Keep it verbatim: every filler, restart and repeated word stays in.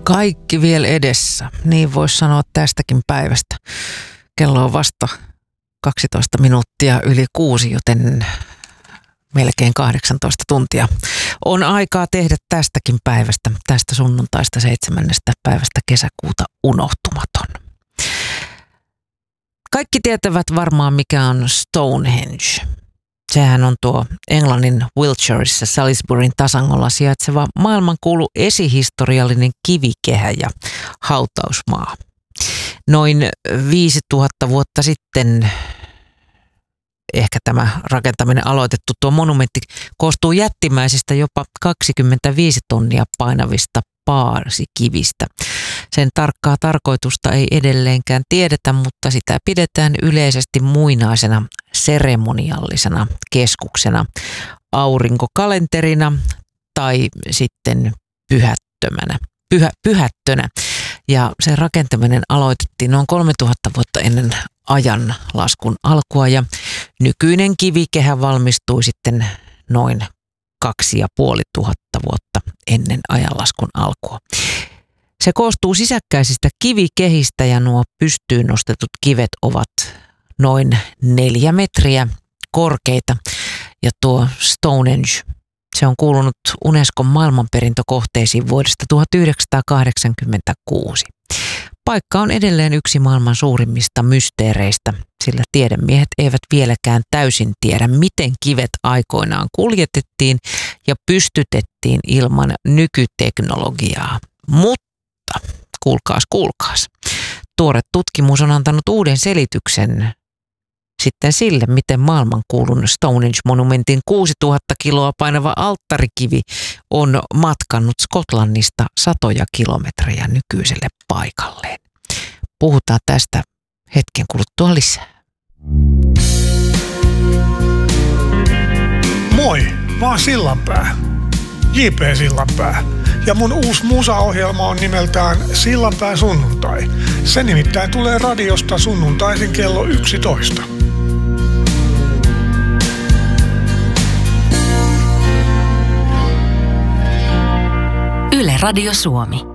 Kaikki vielä edessä, niin voisi sanoa tästäkin päivästä. Kello on vasta kaksitoista minuuttia yli kuusi, joten melkein kahdeksantoista tuntia on aikaa tehdä tästäkin päivästä, tästä sunnuntaista seitsemännestä päivästä kesäkuuta unohtumaton. Kaikki tietävät varmaan, mikä on Stonehenge. Sehän on tuo Englannin Wiltshireissa Salisburyn tasangolla sijaitseva maailmankuulu esihistoriallinen kivikehä ja hautausmaa. Noin viisituhatta vuotta sitten ehkä tämä rakentaminen aloitettu. Tuo monumentti koostuu jättimäisistä jopa kaksikymmentäviisi tonnia painavista paarsikivistä. Sen tarkkaa tarkoitusta ei edelleenkään tiedetä, mutta sitä pidetään yleisesti muinaisena seremoniallisena keskuksena, aurinkokalenterina tai sitten pyhättömänä, pyhä, pyhättönä. Ja sen rakentaminen aloitettiin noin kolmetuhatta vuotta ennen ajanlaskun alkua ja nykyinen kivikehä valmistui sitten noin kaksi ja puoli tuhatta vuotta ennen ajanlaskun alkua. Se koostuu sisäkkäisistä kivikehistä ja nuo pystyyn nostetut kivet ovat noin neljä metriä korkeita. Ja tuo Stonehenge, se on kuulunut Unescon maailmanperintökohteisiin vuodesta tuhatyhdeksänsataakahdeksankymmentäkuusi. Paikka on edelleen yksi maailman suurimmista mysteereistä, sillä tiedemiehet eivät vieläkään täysin tiedä, miten kivet aikoinaan kuljetettiin ja pystytettiin ilman nykyteknologiaa. Mutta kuulkaas, kuulkaas. Tuore tutkimus on antanut uuden selityksen sitten sille, miten maailmankuulun Stonehenge-monumentin kuusituhatta kiloa painava alttarikivi on matkannut Skotlannista satoja kilometrejä nykyiselle paikalleen. Puhutaan tästä hetken kuluttua lisää. Moi, mä oon Sillanpää, J P Sillanpää. Ja mun uusi musaohjelma on nimeltään Sillanpää sunnuntai. Se nimittäin tulee radiosta sunnuntaisin kello yksitoista. Yle Radio Suomi.